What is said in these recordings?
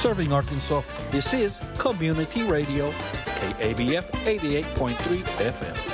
Serving Arkansas, this is Community Radio, KABF 88.3 FM.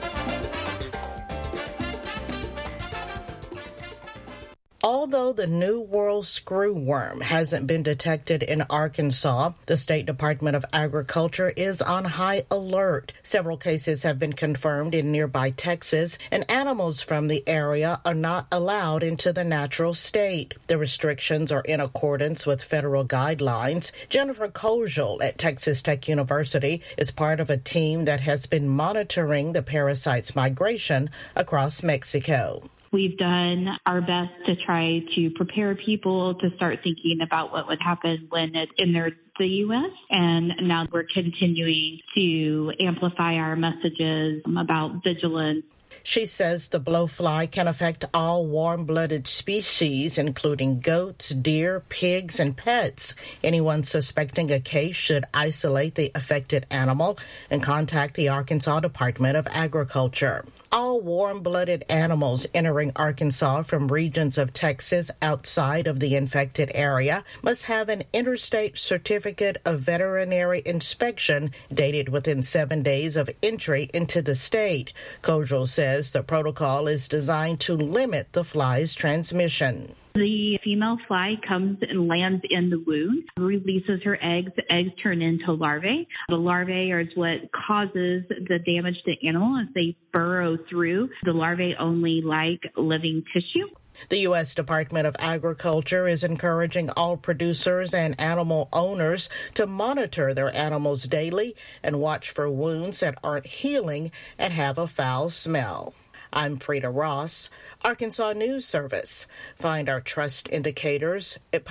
Although the New World screwworm hasn't been detected in Arkansas, the State Department of Agriculture is on high alert. Several cases have been confirmed in nearby Texas, and animals from the area are not allowed into the natural state. The restrictions are in accordance with federal guidelines. Jennifer Kojal at Texas Tech University is part of a team that has been monitoring the parasite's migration across Mexico. We've done our best to try to prepare people to start thinking about what would happen when it enters the U.S. And now we're continuing to amplify our messages about vigilance. She says the blowfly can affect all warm-blooded species, including goats, deer, pigs, and pets. Anyone suspecting a case should isolate the affected animal and contact the Arkansas Department of Agriculture. All warm-blooded animals entering Arkansas from regions of Texas outside of the infected area must have an interstate certificate of veterinary inspection dated within 7 days of entry into the state. Kojal says the protocol is designed to limit the fly's transmission. The female fly comes and lands in the wound, releases her eggs. The eggs turn into larvae. The larvae are what causes the damage to the animal as they burrow through. The larvae only like living tissue. The U.S. Department of Agriculture is encouraging all producers and animal owners to monitor their animals daily and watch for wounds that aren't healing and have a foul smell. I'm Frida Ross, Arkansas News Service. Find our trust indicators at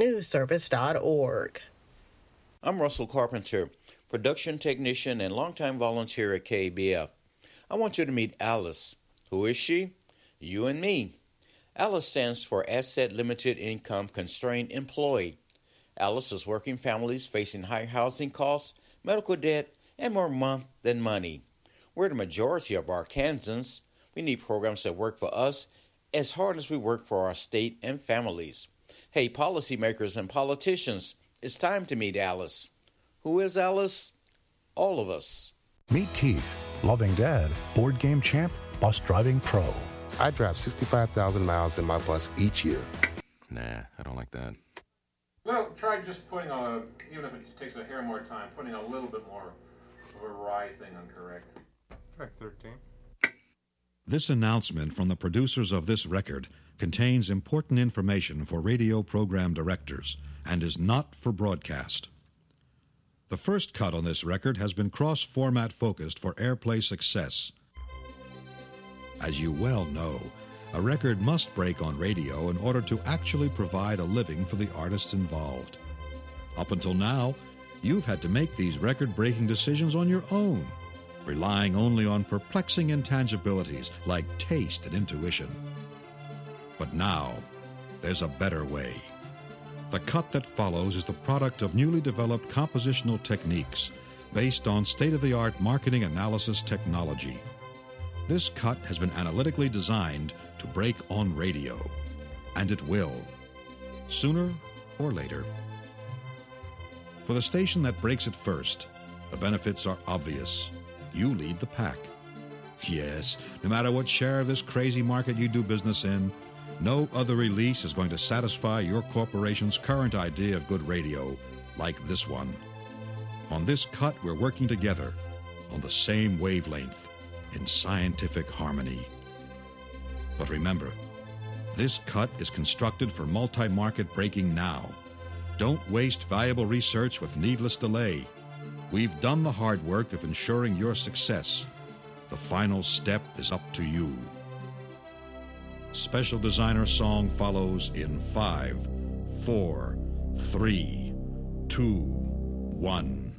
publicnewsservice.org. I'm Russell Carpenter, production technician and longtime volunteer at KBF. I want you to meet Alice. Who is she? You and me. Alice stands for Asset Limited Income Constrained Employee. Alice is working families facing high housing costs, medical debt, and more month than money. We're the majority of Arkansans. We need programs that work for us as hard as we work for our state and families. Hey, policymakers and politicians, it's time to meet Alice. Who is Alice? All of us. Meet Keith, loving dad, board game champ, bus driving pro. I drive 65,000 miles in my bus each year. Nah, I don't like that. Well, try just putting even if it takes a hair more time, putting a little bit more of a wry thing on correct. Track 13. This announcement from the producers of this record contains important information for radio program directors and is not for broadcast. The first cut on this record has been cross-format focused for airplay success. As you well know, a record must break on radio in order to actually provide a living for the artists involved. Up until now, you've had to make these record-breaking decisions on your own, relying only on perplexing intangibilities like taste and intuition. But now, there's a better way. The cut that follows is the product of newly developed compositional techniques based on state-of-the-art marketing analysis technology. This cut has been analytically designed to break on radio, and it will, sooner or later. For the station that breaks it first, the benefits are obvious. You lead the pack. Yes, no matter what share of this crazy market you do business in, no other release is going to satisfy your corporation's current idea of good radio like this one. On this cut, we're working together on the same wavelength in scientific harmony. But remember, this cut is constructed for multi-market breaking now. Don't waste valuable research with needless delay. We've done the hard work of ensuring your success. The final step is up to you. Special designer song follows in 5, 4, 3, 2, 1.